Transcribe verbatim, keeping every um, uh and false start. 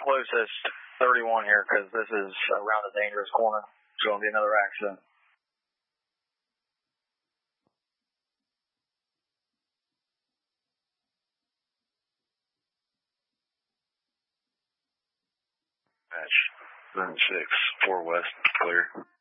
closest thirty-one here because this is around a dangerous corner. It's going to be another accident. Match nine six, four west, clear.